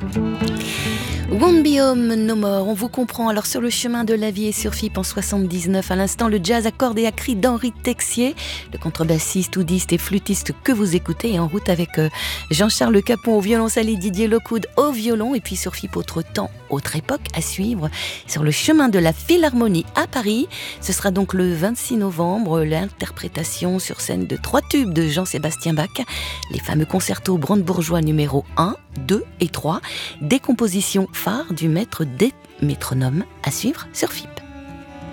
Won't Be Home No More, on vous comprend. Alors sur le chemin de la vie et sur FIP en 79, à l'instant le jazz à cordes et à cris d'Henri Texier, le contrebassiste, oudiste et flûtiste que vous écoutez, et en route avec Jean-Charles Capon au violoncelle et Didier Lockwood au violon. Et puis sur FIP, autre temps, autre époque à suivre sur le chemin de la Philharmonie à Paris. Ce sera donc le 26 novembre, l'interprétation sur scène de 3 tubes de Jean-Sébastien Bach, les fameux concertos brandebourgeois numéro 1, 2 et 3, des compositions phares du maître des métronomes à suivre sur FIP.